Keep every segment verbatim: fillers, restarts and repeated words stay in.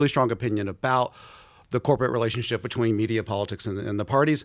really strong opinion about the corporate relationship between media, politics, and, and the parties.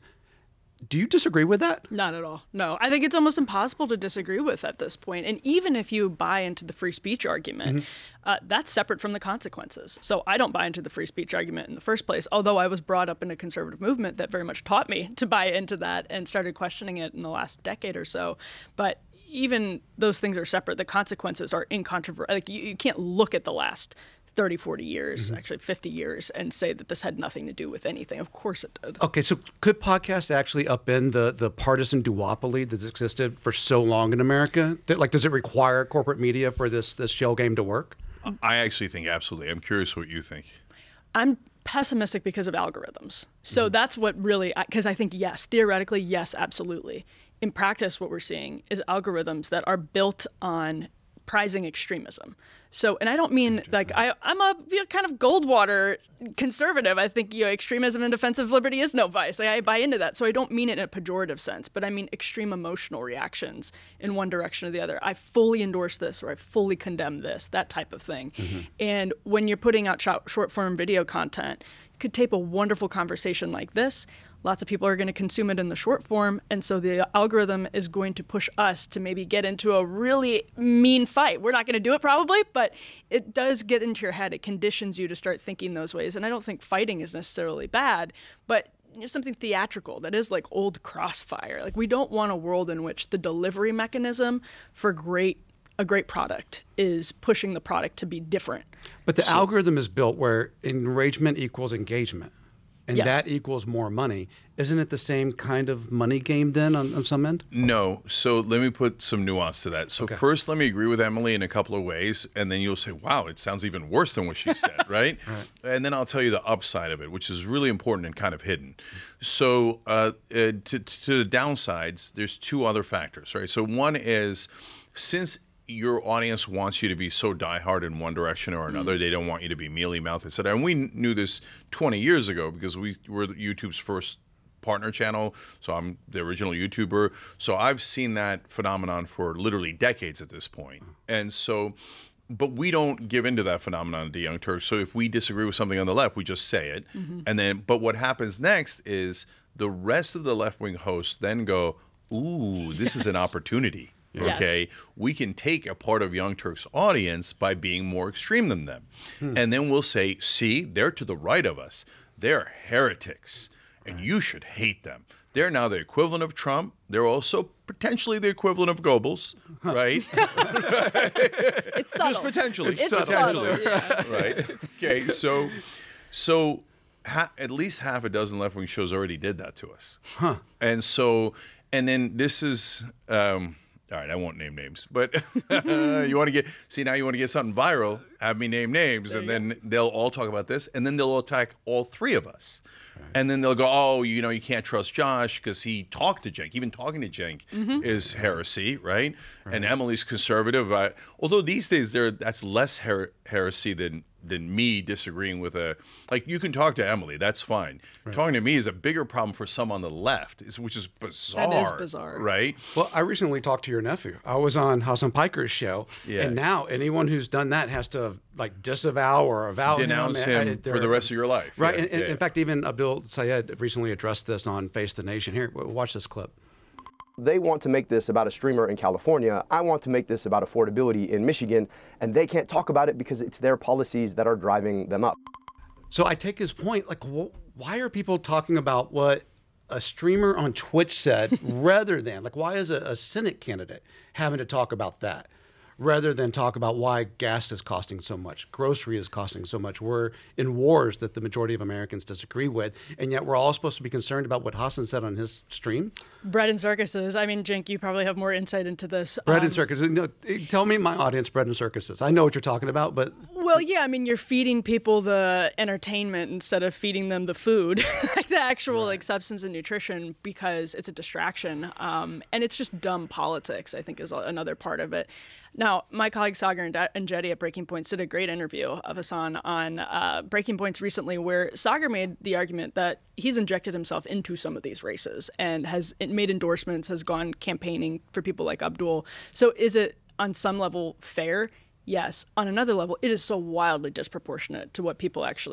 Do you disagree with that? Not at all. No, I think it's almost impossible to disagree with at this point. And even if you buy into the free speech argument, mm-hmm. uh, that's separate from the consequences. So I don't buy into the free speech argument in the first place, although I was brought up in a conservative movement that very much taught me to buy into that and started questioning it in the last decade or so. But even those things are separate. The consequences are incontrovertible. Like you, you can't look at the last thirty, forty years, mm-hmm. actually fifty years, and say that this had nothing to do with anything. Of course it did. Okay, so could podcasts actually upend the, the partisan duopoly that's existed for so long in America? Like, does it require corporate media for this, this shell game to work? I actually think absolutely. I'm curious what you think. I'm pessimistic because of algorithms. So mm-hmm. that's what really, because I think, yes, theoretically, yes, absolutely. In practice, what we're seeing is algorithms that are built on prizing extremism. So, and I don't mean like I, I'm a you know, kind of Goldwater conservative. I think you know, extremism and defensive liberty is no vice. Like, I buy into that. So I don't mean it in a pejorative sense, but I mean extreme emotional reactions in one direction or the other. I fully endorse this or I fully condemn this, that type of thing. Mm-hmm. And when you're putting out short form video content, you could tape a wonderful conversation like this. Lots of people are going to consume it in the short form, and so the algorithm is going to push us to maybe get into a really mean fight. We're not going to do it probably, but it does get into your head. It conditions you to start thinking those ways, and I don't think fighting is necessarily bad, but you know, something theatrical that is like old Crossfire. Like we don't want a world in which the delivery mechanism for great a great product is pushing the product to be different. But the so, algorithm is built where enragement equals engagement. And yes. that equals more money. Isn't it the same kind of money game then on, on some end? No. So let me put some nuance to that. So okay. first, let me agree with Emily in a couple of ways, and then you'll say, wow, it sounds even worse than what she said, right? right? And then I'll tell you the upside of it, which is really important and kind of hidden. So uh, uh, to, to the downsides, there's two other factors, right? So one is, since your audience wants you to be so diehard in one direction or another. Mm. They don't want you to be mealy-mouthed, et cetera. And we knew this twenty years ago because we were YouTube's first partner channel. So I'm the original YouTuber. So I've seen that phenomenon for literally decades at this point. And so, but we don't give into that phenomenon at the Young Turks. So if we disagree with something on the left, we just say it. Mm-hmm. And then, but what happens next is the rest of the left-wing hosts then go, ooh, this yes. is an opportunity. Okay, yes. we can take a part of Young Turks' audience by being more extreme than them. Hmm. And then we'll say, see, they're to the right of us. They're heretics, and you should hate them. They're now the equivalent of Trump. They're also potentially the equivalent of Goebbels, huh. right? It's subtle. Just potentially. It's potentially. subtle, yeah. Right? Okay, so, so ha- at least half a dozen left-wing shows already did that to us. Huh. And so, and then this is... Um, all right, I won't name names, but you want to get, see, now you want to get something viral, have me name names, there and then go. They'll all talk about this, and then they'll attack all three of us. Right. And then they'll go, oh, you know, you can't trust Josh because he talked to Cenk. Even talking to Cenk mm-hmm. is heresy, right? right? And Emily's conservative. I, although these days, there that's less her- heresy than than me disagreeing with a, like you can talk to Emily, that's fine. Right. Talking to me is a bigger problem for some on the left, which is bizarre. That is bizarre. Right? Well, I recently talked to your nephew. I was on Hassan Piker's show, yeah. and now anyone who's done that has to like disavow or avow Denounce him, him for the rest of your life. Right. Yeah. And, yeah. In fact, even Abdul Sayed recently addressed this on Face the Nation. Here, watch this clip. They want to make this about a streamer in California. I want to make this about affordability in Michigan, and they can't talk about it because it's their policies that are driving them up. So I take his point, like, wh- why are people talking about what a streamer on Twitch said rather than, like, why is a, a Senate candidate having to talk about that? Rather than talk about why gas is costing so much, grocery is costing so much. We're in wars that the majority of Americans disagree with, and yet we're all supposed to be concerned about what Hassan said on his stream. Bread and circuses. I mean, Cenk, you probably have more insight into this. Bread um, and circuses. No, tell me, my audience, bread and circuses. I know what you're talking about, but... Well, yeah, I mean, you're feeding people the entertainment instead of feeding them the food, like the actual right. like substance and nutrition, because it's a distraction. Um, and it's just dumb politics, I think, is another part of it. Now, my colleague Sagar and Jetty at Breaking Points did a great interview of Hassan on uh, Breaking Points recently, where Sagar made the argument that he's injected himself into some of these races and has made endorsements, has gone campaigning for people like Abdul. So is it on some level fair? Yes. On another level, it is so wildly disproportionate to what people actually